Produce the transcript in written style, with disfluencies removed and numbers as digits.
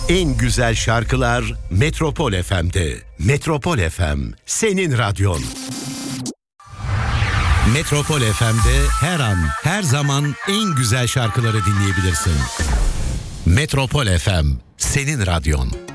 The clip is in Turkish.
En güzel şarkılar Metropol FM'de. Metropol FM, senin radyon. Metropol FM'de her an, her zaman en güzel şarkıları dinleyebilirsin. Metropol FM, senin radyon.